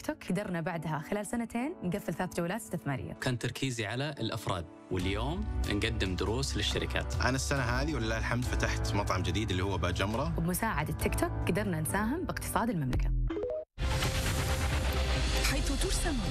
توك قدرنا بعدها خلال 2 نقفل 3 جولات استثمارية. كان تركيزي على الأفراد، واليوم نقدم دروس للشركات. أنا السنة هذه ولله الحمد فتحت مطعم جديد اللي هو باجمرة. وبمساعدة تيك توك قدرنا نساهم باقتصاد المملكة. حيث ترسم